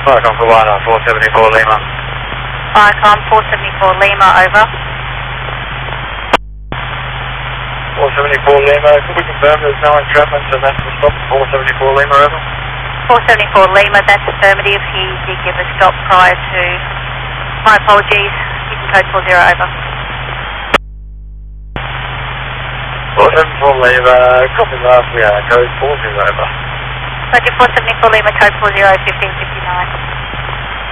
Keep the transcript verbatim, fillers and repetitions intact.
Viacom Cubana, four seventy-four Lima. Viacom four seventy-four Lima, over. four seventy-four Lima, could we confirm there's no entrapment and that's the stop? four seventy-four Lima, over. four seventy-four Lima, that's affirmative. He did give a stop prior to. My apologies. You can code four zero, over. four seventy-four Lima, copy last, we are code four zero, over. Roger, four seventy-four Lima, code four zero, fifteen fifty-nine.